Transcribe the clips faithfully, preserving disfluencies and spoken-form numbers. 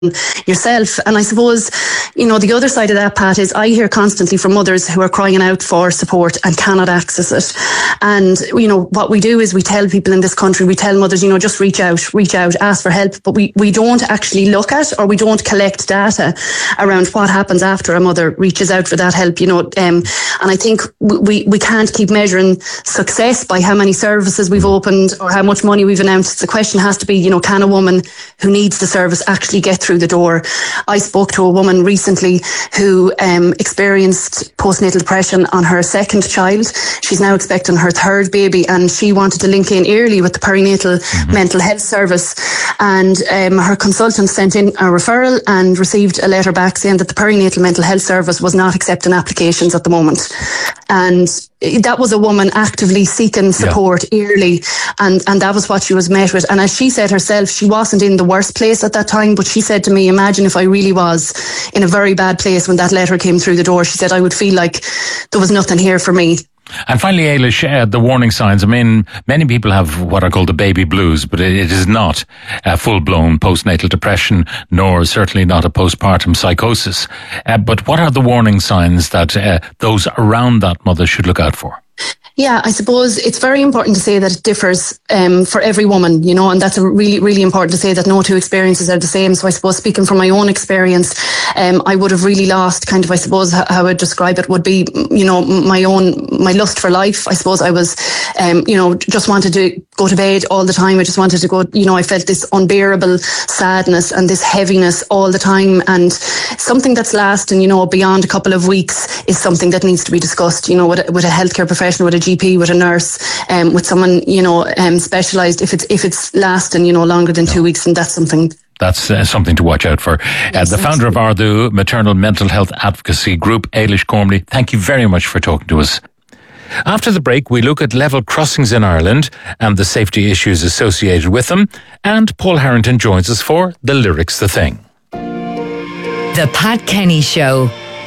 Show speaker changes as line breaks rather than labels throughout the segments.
yourself. And I suppose, you know, the other side of that, Pat, is I hear constantly from mothers who are crying out for support and cannot access it. And, you know, what we do is we tell people in this country, we tell mothers, you know, just reach out, reach out, ask for help. But we, we don't actually look at, or we don't collect data around what happens after a mother reaches out for that help, you know. Um, and I think we, we can't keep measuring success by how many services we've opened or how much money we've announced. The question has to be, you know, can a woman who needs the service actually get through the door? I spoke to a woman recently who um, experienced postnatal depression on her second child. She's now expecting her third baby, and she wanted to link in early with the perinatal mm-hmm. mental health service. And um, her consultant sent in a referral and received a letter back saying that the perinatal mental health service was not accepting applications at the moment. And that was a woman actively seeking support yeah. early, and, and that was what she was met with. And as she said herself, she wasn't in the worst place at that time, but she said to me, imagine if I really was in a very bad place when that letter came through the door. She said, I would feel like there was nothing here for me.
And finally, Ailish, uh, the warning signs. I mean, many people have what are called the baby blues, but it, it is not a full-blown postnatal depression, nor certainly not a postpartum psychosis. Uh, but what are the warning signs that uh, those around that mother should look out for?
Yeah, I suppose it's very important to say that it differs um, for every woman, you know, and that's a really, really important to say that no two experiences are the same. So I suppose speaking from my own experience, um, I would have really lost kind of, I suppose, how I would describe it would be, you know, my own, my lust for life. I suppose I was, um, you know, just wanted to go to bed all the time. I just wanted to go, you know, I felt this unbearable sadness and this heaviness all the time. And something that's lasting, you know, beyond a couple of weeks is something that needs to be discussed, you know, with a, with a healthcare professional, with a G P, with a nurse, um, with someone, you know, um, specialised. If it's if it's lasting, you know, longer than two weeks, and that's something.
That's uh, something to watch out for. Uh, the founder of Ardú Maternal Mental Health Advocacy Group, Ailish Gormley, thank you very much for talking to us. After the break, we look at level crossings in Ireland and the safety issues associated with them. And Paul Harrington joins us for The Lyrics The Thing.
The Pat Kenny Show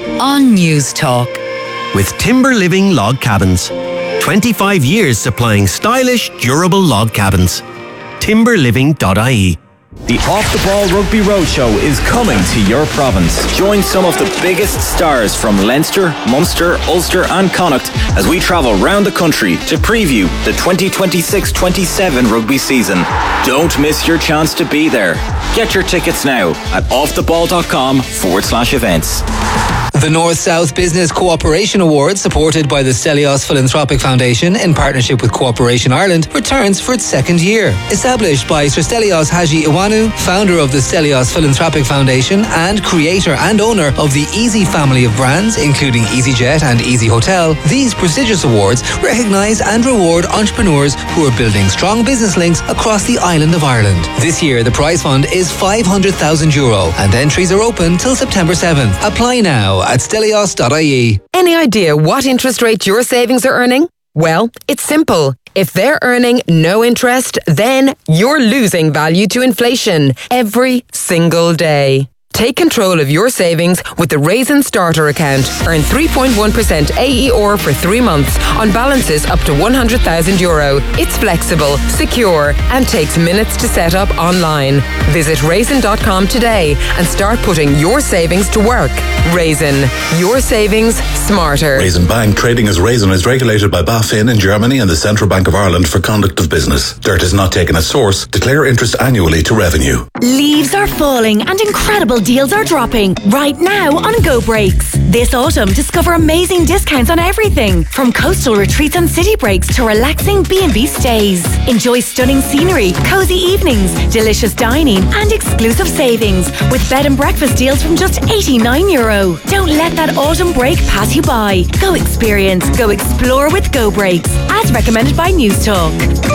on News Talk.
With Timber Living Log Cabins. twenty-five years supplying stylish, durable log cabins. timber living dot I E.
The Off the Ball Rugby Roadshow is coming to your province. Join some of the biggest stars from Leinster, Munster, Ulster and Connacht as we travel round the country to preview the twenty twenty-six twenty-seven rugby season. Don't miss your chance to be there. Get your tickets now at offtheball.com forward slash events.
The North-South Business Cooperation Award, supported by the Stelios Philanthropic Foundation in partnership with Cooperation Ireland, returns for its second year. Established by Sir Stelios Haji Iwanu, founder of the Stelios Philanthropic Foundation and creator and owner of the Easy family of brands, including EasyJet and Easy Hotel, these prestigious awards recognise and reward entrepreneurs who are building strong business links across the island of Ireland. This year, the prize fund is five hundred thousand euro and entries are open till September seventh. Apply now at stelios dot I E.
Any idea what interest rate your savings are earning? Well, it's simple. If they're earning no interest, then you're losing value to inflation every single day. Take control of your savings with the Raisin Starter account. Earn three point one percent A E R for three months on balances up to one hundred thousand euro. It's flexible, secure, and takes minutes to set up online. Visit raisin dot com today and start putting your savings to work. Raisin, your savings smarter.
Raisin Bank, trading as Raisin, is regulated by BaFin in Germany and the Central Bank of Ireland for conduct of business. Dirt is not taken as source. Declare interest annually to revenue.
Leaves are falling and incredible deals are dropping right now on Go Breaks. This autumn, discover amazing discounts on everything from coastal retreats and city breaks to relaxing B and B stays. Enjoy stunning scenery, cozy evenings, delicious dining and exclusive savings with bed and breakfast deals from just eighty-nine euro. Don't let that autumn break pass you by. Go experience, go explore with Go Breaks, as recommended by News Talk.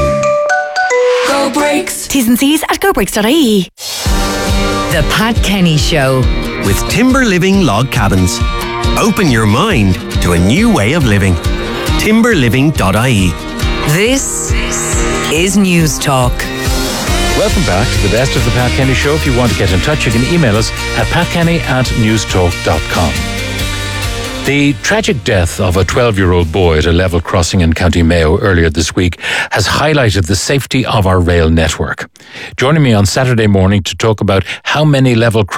Go Breaks. T's and C's at go breaks dot I E.
The Pat Kenny Show.
With Timber Living Log Cabins. Open your mind to a new way of living. timber living dot I E.
This is News Talk.
Welcome back to the best of the Pat Kenny Show. If you want to get in touch, you can email us at patkenny at newstalk dot com. The tragic death of a twelve-year-old boy at a level crossing in County Mayo earlier this week has highlighted the safety of our rail network. Joining me on Saturday morning to talk about how many level